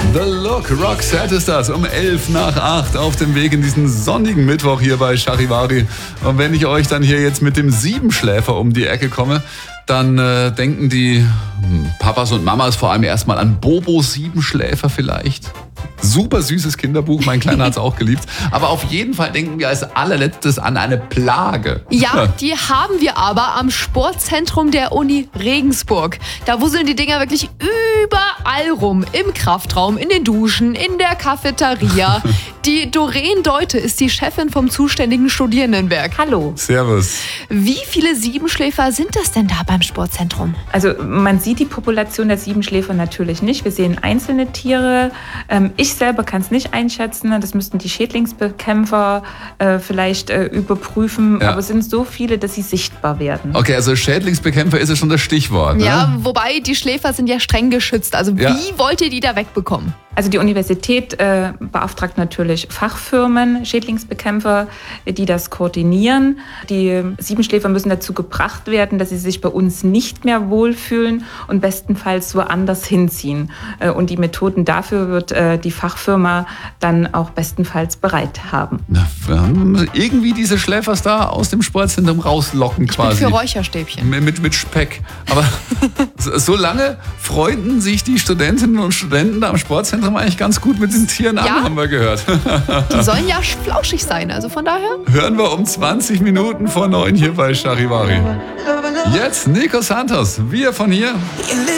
The Look, Roxette ist das, um 11:11 auf dem Weg in diesen sonnigen Mittwoch hier bei Charivari. Und wenn ich euch dann hier jetzt mit dem Siebenschläfer um die Ecke komme, dann denken die Papas und Mamas vor allem erstmal an Bobo Siebenschläfer vielleicht. Super süßes Kinderbuch, mein Kleiner hat es auch geliebt. Aber auf jeden Fall denken wir als allerletztes an eine Plage. Ja, die haben wir aber am Sportzentrum der Uni Regensburg. Da wuseln die Dinger wirklich überall rum. Im Kraftraum, in den Duschen, in der Cafeteria. Die Doreen Deute ist die Chefin vom zuständigen Studierendenwerk. Hallo. Servus. Wie viele Siebenschläfer sind das denn da beim Sportzentrum? Also man sieht die Population der Siebenschläfer natürlich nicht. Wir sehen einzelne Tiere. Ich selber kann es nicht einschätzen. Das müssten die Schädlingsbekämpfer vielleicht überprüfen. Ja. Aber es sind so viele, dass sie sichtbar werden. Okay, also Schädlingsbekämpfer ist ja schon das Stichwort. Ne? Ja, wobei die Schläfer sind ja streng geschützt. Also Ja. wie wollt ihr die da wegbekommen? Also die Universität beauftragt natürlich Fachfirmen, Schädlingsbekämpfer, die das koordinieren. Die Siebenschläfer müssen dazu gebracht werden, dass sie sich bei uns nicht mehr wohlfühlen und bestenfalls woanders hinziehen. Und die Methoden dafür wird die Fachfirma dann auch bestenfalls bereit haben. Na, wir haben irgendwie diese Schläfers da aus dem Sportzentrum rauslocken quasi. Für Räucherstäbchen. Mit Speck. Aber so lange freunden sich die Studentinnen und Studenten da am Sportzentrum eigentlich ganz gut mit den Tieren an, haben wir gehört. Die sollen ja flauschig sein, also von daher. Hören wir um 20 Minuten vor 9 hier bei Charivari. Jetzt Nico Santos, wir von hier.